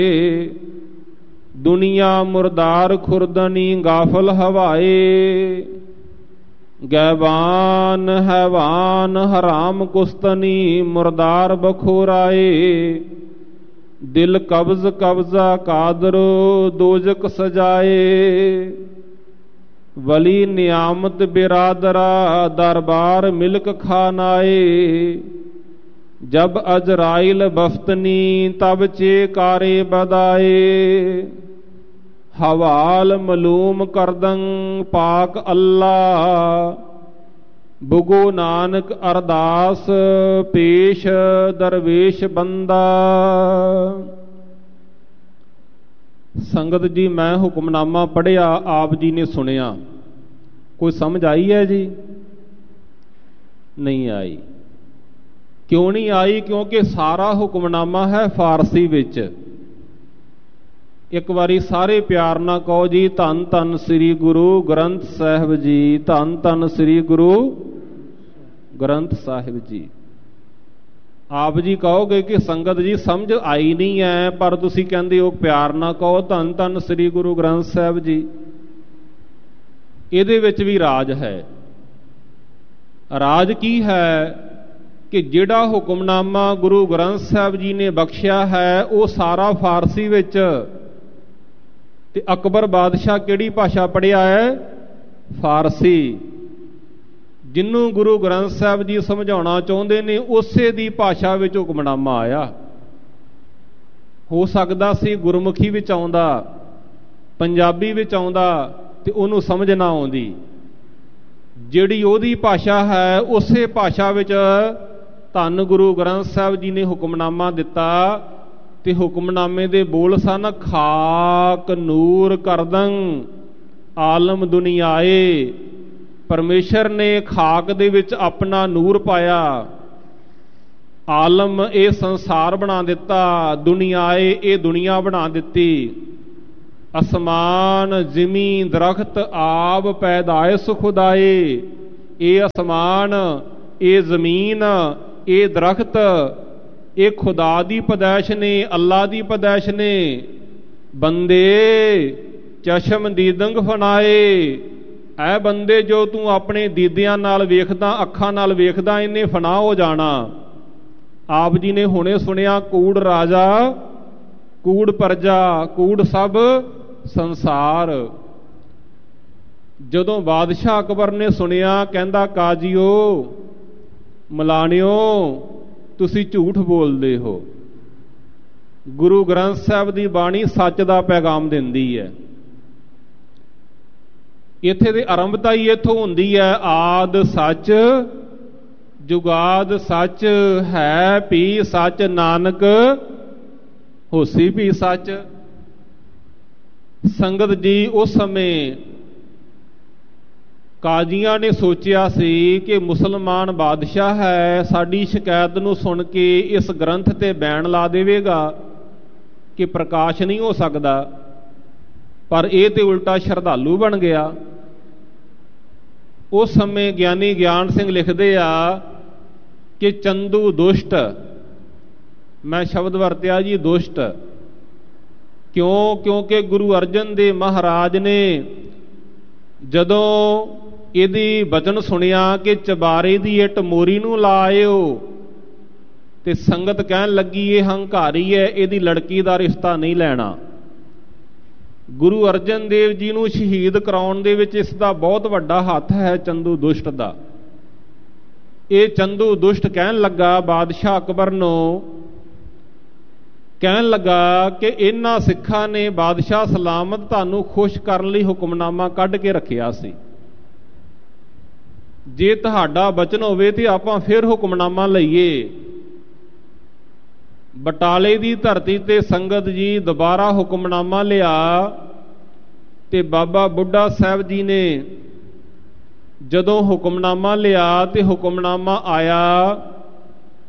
ਦੁਨੀਆ ਮੁਰਦਾਰ ਖੁਰਦਨੀ ਗਾਫਲ ਹਵਾਏ। ਗੈਬਾਨ ਹੈਵਾਨ ਹਰਾਮ ਕੁਸਤਨੀ ਮੁਰਦਾਰ ਬਖੋਰਾਏ। ਦਿਲ ਕਬਜ਼ ਕਬਜ਼ਾ ਕਾਦਰ ਦੋਜਕ ਸਜਾਏ। ਵਲੀ ਨਿਆਮਤ ਬਿਰਾਦਰਾ ਦਰਬਾਰ ਮਿਲਕ ਖਾਨਾਏ। ਜਬ ਅਜਰਾਇਲ ਬਫਤਨੀ ਤਬ ਚੇਕਾਰੇ ਬਦਾਏ। ਹਵਾਲ ਮਲੂਮ ਕਰਦੰ ਪਾਕ ਅੱਲਾ। ਬੁਗੋ ਨਾਨਕ ਅਰਦਾਸ ਪੇਸ਼ ਦਰਵੇਸ਼ ਬੰਦਾ। ਸੰਗਤ ਜੀ, ਮੈਂ ਹੁਕਮਨਾਮਾ ਪੜ੍ਹਿਆ, ਆਪ ਜੀ ਨੇ ਸੁਣਿਆ, ਕੋਈ ਸਮਝ ਆਈ ਹੈ ਜੀ? ਨਹੀਂ ਆਈ। ਕਿਉਂ ਨਹੀਂ ਆਈ? ਕਿਉਂਕਿ ਸਾਰਾ ਹੁਕਮਨਾਮਾ ਹੈ ਫਾਰਸੀ ਵਿੱਚ। ਇੱਕ ਵਾਰੀ ਸਾਰੇ ਪਿਆਰ ਨਾਲ ਕਹੋ ਜੀ, ਧੰਨ ਧੰਨ ਸ੍ਰੀ ਗੁਰੂ ਗ੍ਰੰਥ ਸਾਹਿਬ ਜੀ, ਧੰਨ ਧੰਨ ਸ੍ਰੀ ਗੁਰੂ ਗ੍ਰੰਥ ਸਾਹਿਬ ਜੀ। ਆਪ ਜੀ ਕਹੋਗੇ ਕਿ ਸੰਗਤ ਜੀ ਸਮਝ ਆਈ ਨਹੀਂ ਹੈ, ਪਰ ਤੁਸੀਂ ਕਹਿੰਦੇ ਹੋ ਪਿਆਰ ਨਾਲ ਕਹੋ ਧੰਨ ਧੰਨ ਸ੍ਰੀ ਗੁਰੂ ਗ੍ਰੰਥ ਸਾਹਿਬ ਜੀ। ਇਹਦੇ ਵਿੱਚ ਵੀ ਰਾਜ ਹੈ। ਰਾਜ ਕੀ ਹੈ ਕਿ ਜਿਹੜਾ ਹੁਕਮਨਾਮਾ ਗੁਰੂ ਗ੍ਰੰਥ ਸਾਹਿਬ ਜੀ ਨੇ ਬਖਸ਼ਿਆ ਹੈ ਉਹ ਸਾਰਾ ਫਾਰਸੀ ਵਿੱਚ। ਤੇ ਅਕਬਰ ਬਾਦਸ਼ਾਹ ਕਿਹੜੀ ਭਾਸ਼ਾ ਪੜ੍ਹਿਆ ਹੈ? ਫਾਰਸੀ। ਜਿਹਨੂੰ ਗੁਰੂ ਗ੍ਰੰਥ ਸਾਹਿਬ ਜੀ ਸਮਝਾਉਣਾ ਚਾਹੁੰਦੇ ਨੇ ਉਸੇ ਦੀ ਭਾਸ਼ਾ ਵਿੱਚ ਹੁਕਮਨਾਮਾ ਆਇਆ। ਹੋ ਸਕਦਾ ਸੀ ਗੁਰਮੁਖੀ ਵਿੱਚ ਆਉਂਦਾ, ਪੰਜਾਬੀ ਵਿੱਚ ਆਉਂਦਾ ਤੇ ਉਹਨੂੰ ਸਮਝ ਨਾ ਆਉਂਦੀ। ਜਿਹੜੀ ਉਹਦੀ ਭਾਸ਼ਾ ਹੈ ਉਸੇ ਭਾਸ਼ਾ ਵਿੱਚ ਧੰਨ ਗੁਰੂ ਗ੍ਰੰਥ ਸਾਹਿਬ ਜੀ ਨੇ ਹੁਕਮਨਾਮਾ ਦਿੱਤਾ। ਤੇ ਹੁਕਮਨਾਮੇ ਦੇ ਬੋਲ ਸਨ, ਖਾਕ ਨੂਰ ਕਰਦੰ ਆਲਮ ਦੁਨੀਆਏ। ਪਰਮੇਸ਼ਰ ਨੇ ਖਾਕ ਦੇ ਵਿੱਚ ਆਪਣਾ ਨੂਰ ਪਾਇਆ, ਆਲਮ ਇਹ ਸੰਸਾਰ ਬਣਾ ਦਿੱਤਾ, ਦੁਨੀਆਏ ਇਹ ਦੁਨੀਆ ਬਣਾ ਦਿੱਤੀ। ਅਸਮਾਨ ਜ਼ਮੀਨ ਦਰਖਤ ਆਬ ਪੈਦਾਇਸ਼ ਖੁਦਾਏ। ਇਹ ਅਸਮਾਨ, ਇਹ ਜ਼ਮੀਨ, ਇਹ ਦਰਖਤ, ਇਹ ਖੁਦਾ ਦੀ ਪੈਦਾਇਸ਼ ਨੇ, ਅੱਲਾ ਦੀ ਪੈਦਾਇਸ਼ ਨੇ। ਬੰਦੇ ਚਸ਼ਮ ਦੀਦੰਗ ਫਨਾਏ। ਐ ਬੰਦੇ, ਜੋ ਤੂੰ ਆਪਣੇ ਦੀਦਿਆਂ ਨਾਲ ਵੇਖਦਾ, ਅੱਖਾਂ ਨਾਲ ਵੇਖਦਾ, ਇਹਨੇ ਫਨਾ ਹੋ ਜਾਣਾ। ਆਪ ਜੀ ਨੇ ਹੁਣੇ ਸੁਣਿਆ, ਕੂੜ ਰਾਜਾ ਕੂੜ ਪਰਜਾ ਕੂੜ ਸਭ ਸੰਸਾਰ। ਜਦੋਂ ਬਾਦਸ਼ਾਹ ਅਕਬਰ ਨੇ ਸੁਣਿਆ, ਕਹਿੰਦਾ ਕਾਜੀਓ ਮਲਾਣਿਓ ਤੁਸੀਂ ਝੂਠ ਬੋਲਦੇ ਹੋ। ਗੁਰੂ ਗ੍ਰੰਥ ਸਾਹਿਬ ਦੀ ਬਾਣੀ ਸੱਚ ਦਾ ਪੈਗਾਮ ਦਿੰਦੀ ਹੈ। ਇੱਥੇ ਦੀ ਆਰੰਭਤਾ ਹੀ ਇੱਥੋਂ ਹੁੰਦੀ ਹੈ, ਆਦ ਸੱਚ ਜੁਗਾਦ ਸੱਚ ਹੈ ਭੀ ਸੱਚ ਨਾਨਕ ਹੋਸੀ ਭੀ ਸੱਚ। ਸੰਗਤ ਜੀ, ਉਸ ਸਮੇਂ ਕਾਜ਼ੀਆਂ ਨੇ ਸੋਚਿਆ ਸੀ ਕਿ ਮੁਸਲਮਾਨ ਬਾਦਸ਼ਾਹ ਹੈ, ਸਾਡੀ ਸ਼ਿਕਾਇਤ ਨੂੰ ਸੁਣ ਕੇ ਇਸ ਗ੍ਰੰਥ ਤੇ ਬੈਨ ਲਾ ਦੇਵੇਗਾ ਕਿ ਪ੍ਰਕਾਸ਼ ਨਹੀਂ ਹੋ ਸਕਦਾ। ਪਰ ਇਹ ਤੇ ਉਲਟਾ ਸ਼ਰਧਾਲੂ ਬਣ ਗਿਆ। ਉਸ ਸਮੇਂ ਗਿਆਨੀ ਗਿਆਨ ਸਿੰਘ ਲਿਖਦੇ ਆ ਕਿ ਚੰਦੂ ਦੁਸ਼ਟ, ਮੈਂ ਸ਼ਬਦ ਵਰਤਿਆ ਜੀ ਦੁਸ਼ਟ, ਕਿਉਂ? ਕਿਉਂਕਿ ਗੁਰੂ ਅਰਜਨ ਦੇਵ ਮਹਾਰਾਜ ਨੇ ਜਦੋਂ ਇਹਦੀ ਬਚਨ ਸੁਣਿਆ ਕਿ ਚਬਾਰੇ ਦੀ ਇੱਟ ਮੋਰੀ ਨੂੰ ਲਾਇਓ, ਤੇ ਸੰਗਤ ਕਹਿਣ ਲੱਗੀ ਇਹ ਹੰਕਾਰੀ ਹੈ, ਇਹਦੀ ਲੜਕੀ ਦਾ ਰਿਸ਼ਤਾ ਨਹੀਂ ਲੈਣਾ। ਗੁਰੂ ਅਰਜਨ ਦੇਵ ਜੀ ਨੂੰ ਸ਼ਹੀਦ ਕਰਾਉਣ ਦੇ ਵਿੱਚ ਇਸ ਦਾ ਬਹੁਤ ਵੱਡਾ ਹੱਥ ਹੈ, ਚੰਦੂ ਦੁਸ਼ਟ ਦਾ। ਇਹ ਚੰਦੂ ਦੁਸ਼ਟ ਕਹਿਣ ਲੱਗਾ ਬਾਦਸ਼ਾਹ ਅਕਬਰ ਨੂੰ, ਕਹਿਣ ਲੱਗਾ ਕਿ ਇਹਨਾਂ ਸਿੱਖਾਂ ਨੇ ਬਾਦਸ਼ਾਹ ਸਲਾਮਤ ਤੁਹਾਨੂੰ ਖੁਸ਼ ਕਰਨ ਲਈ ਹੁਕਮਨਾਮਾ ਕੱਢ ਕੇ ਰੱਖਿਆ ਸੀ। ਜੇ ਤੁਹਾਡਾ ਬਚਨ ਹੋਵੇ ਤੇ ਆਪਾਂ ਫਿਰ ਹੁਕਮਨਾਮਾ ਲਈਏ। ਬਟਾਲੇ ਦੀ ਧਰਤੀ ਤੇ ਸੰਗਤ ਜੀ ਦੁਬਾਰਾ ਹੁਕਮਨਾਮਾ ਲਿਆ ਤੇ ਬਾਬਾ ਬੁੱਢਾ ਸਾਹਿਬ ਜੀ ਨੇ ਜਦੋਂ ਹੁਕਮਨਾਮਾ ਲਿਆ ਤੇ ਹੁਕਮਨਾਮਾ ਆਇਆ